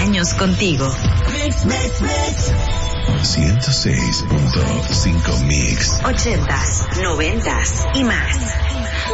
años contigo. Mix, mix, mix. 106.5 Mix. 80s, 90s y más.